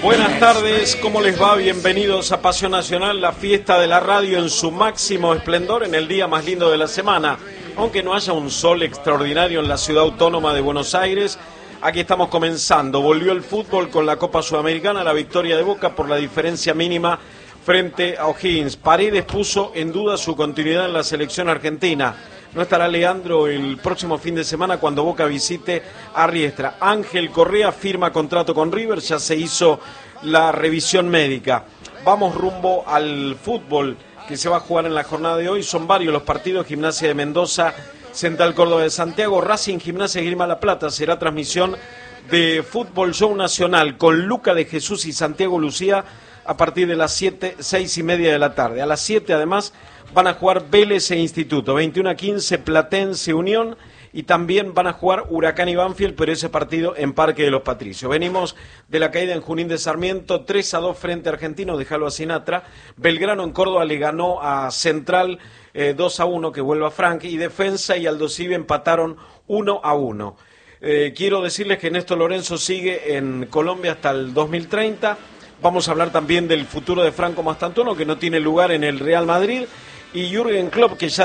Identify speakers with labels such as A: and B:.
A: Buenas tardes, ¿cómo les va? Bienvenidos a Pasión Nacional, la fiesta de la radio en su máximo esplendor en el día más lindo de la semana. Aunque no haya un sol extraordinario en la ciudad autónoma de Buenos Aires, aquí estamos comenzando. Volvió el fútbol con la Copa Sudamericana, la victoria de Boca por la diferencia mínima frente a O'Higgins. Paredes puso en duda su continuidad en la selección argentina. No estará Leandro el próximo fin de semana cuando Boca visite a Riestra. Ángel Correa firma contrato con River, ya se hizo la revisión médica. Vamos rumbo al fútbol que se va a jugar en la jornada de hoy. Son varios los partidos: Gimnasia de Mendoza, Central Córdoba de Santiago, Racing, Gimnasia y Esgrima La Plata. Será transmisión de Fútbol Show Nacional con Luca de Jesús y Santiago Lucía a partir de las 6:30 de la tarde. A las 7 además van a jugar Vélez e Instituto, 21:15 Platense Unión, y también van a jugar Huracán y Banfield, pero ese partido en Parque de los Patricios. Venimos de la caída en Junín de Sarmiento, 3-2 frente a Argentino, déjalo a Sinatra. Belgrano en Córdoba le ganó a Central 2-1, que vuelva Frank, y Defensa y Aldosivi empataron 1-1. Quiero decirles que Néstor Lorenzo sigue en Colombia hasta el 2030. Vamos a hablar también del futuro de Franco Mastantuono, que no tiene lugar en el Real Madrid, y Jürgen Klopp, que ya